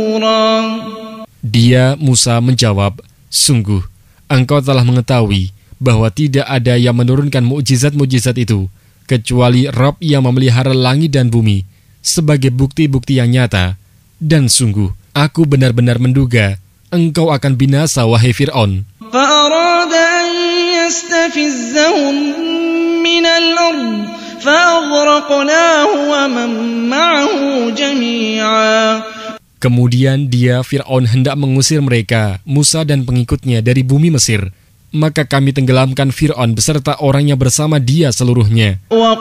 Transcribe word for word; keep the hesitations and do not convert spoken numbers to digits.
Dia, Musa, menjawab, "Sungguh, engkau telah mengetahui bahwa tidak ada yang menurunkan mukjizat-mukjizat itu, kecuali Rabb yang memelihara langit dan bumi, sebagai bukti-bukti yang nyata. Dan sungguh, aku benar-benar menduga engkau akan binasa, wahai Fir'aun." فَأَرَادَ أَن يَسْتَفِزَّهُم مِّنَ الْأَرْضِ فَأَغْرَقْنَاهُ وَمَن مَّعَهُ جَمِيعًا. Kemudian dia, Fir'aun, hendak mengusir mereka, Musa dan pengikutnya, dari bumi Mesir. Maka kami tenggelamkan Fir'aun beserta orang yang bersama dia seluruhnya.